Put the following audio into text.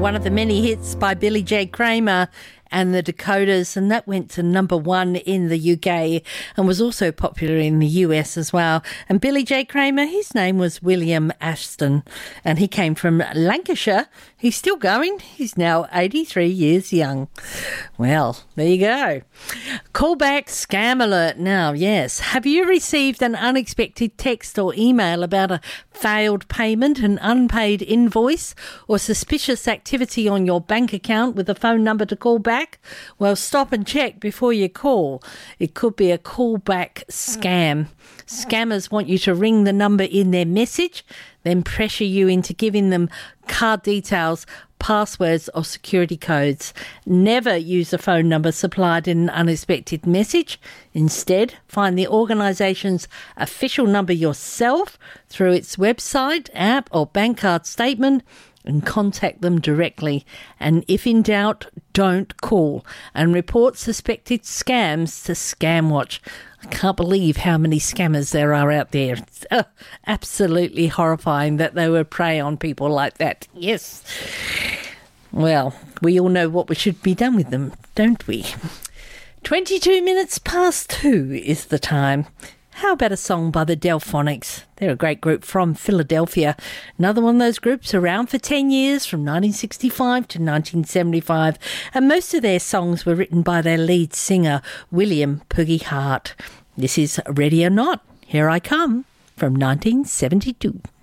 one of the many hits by Billy J. Kramer and the Dakotas, and that went to number one in the UK and was also popular in the US as well. And Billy J. Kramer, his name was William Ashton, and he came from Lancashire. He's still going. He's now 83 years young. Well, there you go. Callback scam alert now, yes. Have you received an unexpected text or email about a failed payment, an unpaid invoice, or suspicious activity on your bank account with a phone number to call back? Well, stop and check before you call. It could be a callback scam. Scammers want you to ring the number in their message, then pressure you into giving them card details, passwords or security codes. Never use a phone number supplied in an unexpected message. Instead, find the organisation's official number yourself through its website, app or bank card statement and contact them directly. And if in doubt, don't call and report suspected scams to ScamWatch. I can't believe how many scammers there are out there. It's absolutely horrifying that they would prey on people like that. Yes. Well, we all know what should be done with them, don't we? 22 minutes past 2 is the time. How about a song by the Delphonics? They're a great group from Philadelphia. Another one of those groups around for 10 years, from 1965 to 1975. And most of their songs were written by their lead singer, William Poogie Hart. This is Ready or Not, Here I Come, from 1972.